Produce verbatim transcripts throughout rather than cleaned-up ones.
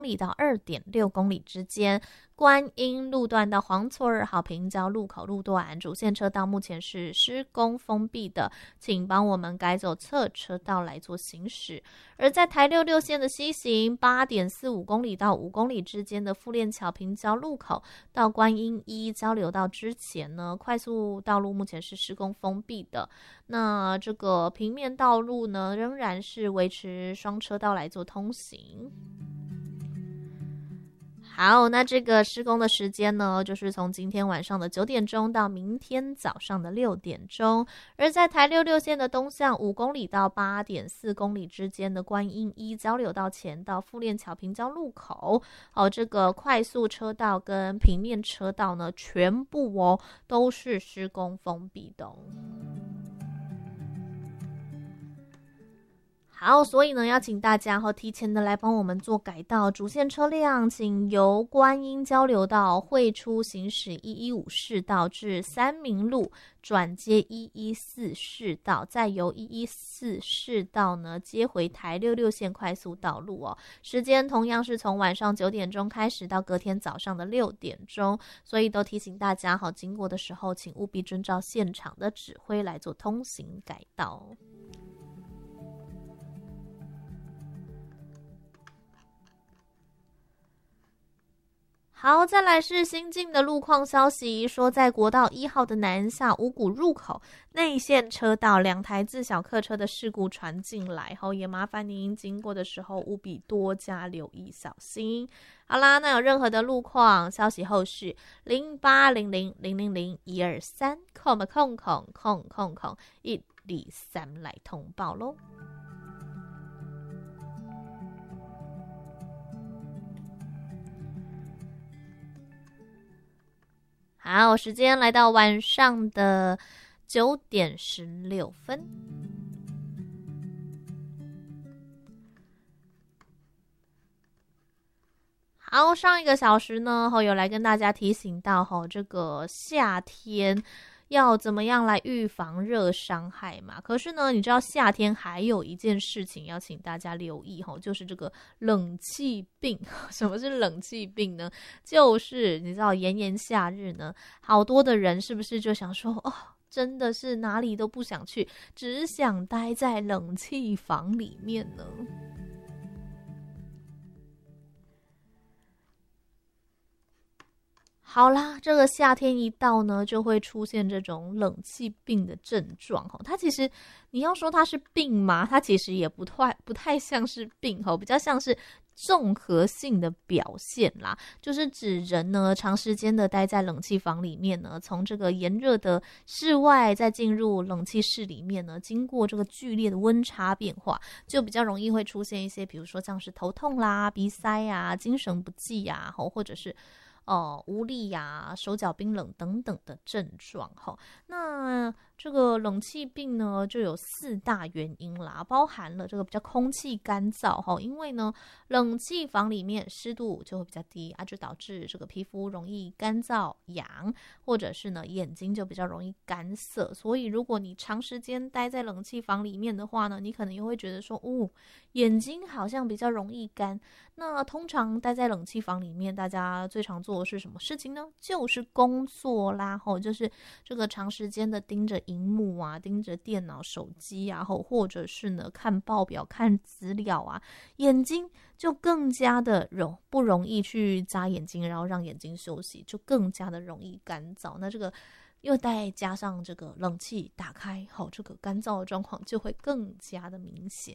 里到 二点六公里之间，观音路段到黄村好平交路口路段主线车道目前是施工封闭的，请帮我们改走侧车道来做行驶。而在台六六线的西行 八点四五公里到五公里之间的富链桥平交路口到观音一交流道之前呢，快速道路目前是施工封闭的。那这个平面道路呢，仍然是维持双车道来做通行。好，那这个施工的时间呢，就是从今天晚上的九点钟到明天早上的六点钟。而在台六六线的东向五公里到 八点四公里之间的观音一交流道前到富链桥平交路口，哦，这个快速车道跟平面车道呢，全部哦都是施工封闭的哦。好，所以呢，要请大家和提前的来帮我们做改道，主线车辆请由观音交流道汇出行驶一一五市道至三民路转接一一四市道，再由一一四市道呢接回台六六线快速道路哦。时间同样是从晚上九点钟开始到隔天早上的六点钟，所以都提醒大家好，经过的时候请务必遵照现场的指挥来做通行改道。好，再来是新进的路况消息，说在国道一号的南下五股入口内线车道，两台自小客车的事故传进来后，也麻烦您经过的时候务必多加留意小心。好啦，那有任何的路况消息后续零八零零零零零一二三空空空空空空一二三来通报咯。好，时间来到晚上的九点十六分。好，上一个小时呢，后有来跟大家提醒到，吼，这个夏天要怎么样来预防热伤害嘛？可是呢，你知道夏天还有一件事情要请大家留意吼，就是这个冷气病。什么是冷气病呢？就是你知道炎炎夏日呢，好多的人是不是就想说，哦，真的是哪里都不想去，只想待在冷气房里面呢？好啦，这个夏天一到呢，就会出现这种冷气病的症状。它其实你要说它是病吗？它其实也不太不太像是病，比较像是综合性的表现啦，就是指人呢长时间的待在冷气房里面呢，从这个炎热的室外再进入冷气室里面呢，经过这个剧烈的温差变化，就比较容易会出现一些，比如说像是头痛啦、鼻塞啊、精神不济啊，或者是哦，无力呀、啊、手脚冰冷等等的症状哈。那这个冷气病呢，就有四大原因啦，包含了这个比较空气干燥哈，因为呢，冷气房里面湿度就会比较低啊，就导致这个皮肤容易干燥痒，或者是呢眼睛就比较容易干涩。所以如果你长时间待在冷气房里面的话呢，你可能也会觉得说，哦，眼睛好像比较容易干。那通常待在冷气房里面，大家最常做的是什么事情呢？就是工作啦，吼，就是这个长时间的盯着荧幕啊，盯着电脑、手机啊，吼，或者是呢看报表、看资料啊，眼睛就更加的容不容易去眨眼睛，然后让眼睛休息，就更加的容易干燥。那这个又再加上这个冷气打开，好，这个干燥的状况就会更加的明显。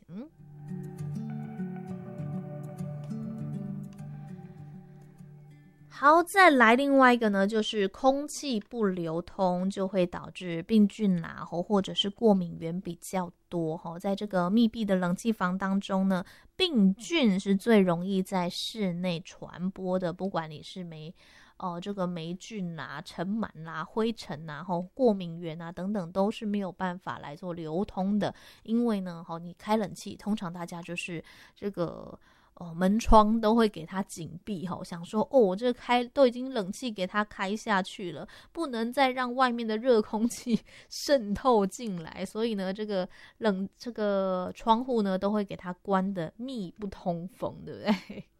好，再来另外一个呢，就是空气不流通，就会导致病菌啦，或者是过敏源比较多。在这个密闭的冷气房当中呢，病菌是最容易在室内传播的，不管你是霉呃，这个霉菌啦、尘螨啦、灰尘啊、过敏源啊等等，都是没有办法来做流通的。因为呢，你开冷气，通常大家就是这个哦，门窗都会给它紧闭，想说哦，我这开都已经冷气给它开下去了，不能再让外面的热空气渗透进来，所以呢，这个冷这个窗户呢都会给它关得密不通风，对不对？